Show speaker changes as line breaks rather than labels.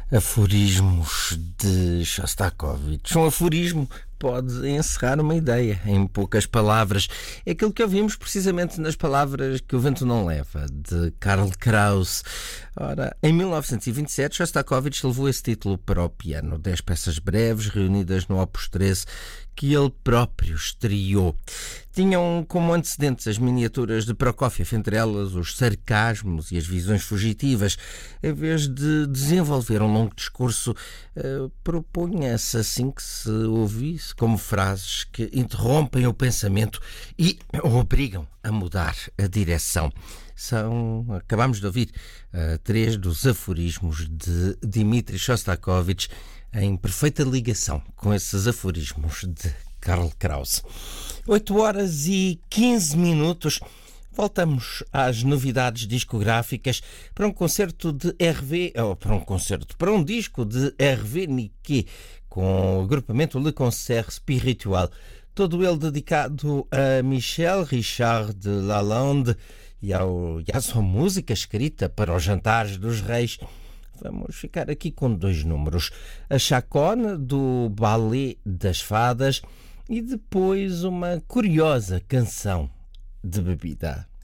Aforismos de Shostakovich. Um aforismo pode encerrar uma ideia em poucas palavras. É aquilo que ouvimos precisamente nas Palavras que o Vento Não Leva, de Karl Kraus. Ora, em 1927, Shostakovich levou esse título para o piano. 10 peças breves, reunidas no Opus 13, que ele próprio estreou. Tinham como antecedentes as miniaturas de Prokofiev, entre elas os sarcasmos e as visões fugitivas. Em vez de desenvolver um longo discurso, propunha-se assim que se ouvisse como frases que interrompem o pensamento e o obrigam a mudar a direção. Acabámos de ouvir 3 dos aforismos de Dmitri Shostakovich, em perfeita ligação com esses aforismos de Karl Kraus. 8h15. Voltamos às novidades discográficas para um concerto de para um disco de Hervé Niquet, com o agrupamento Le Concert Spiritual. Todo ele dedicado a Michel Richard de Lalande e à sua música escrita para os jantares dos reis. Vamos ficar aqui com 2 números. A Chaconne, do Ballet das Fadas, e depois uma curiosa canção de bebida.